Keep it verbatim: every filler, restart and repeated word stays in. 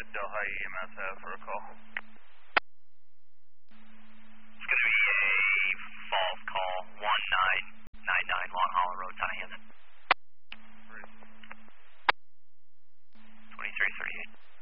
Delhi E M S have for a call.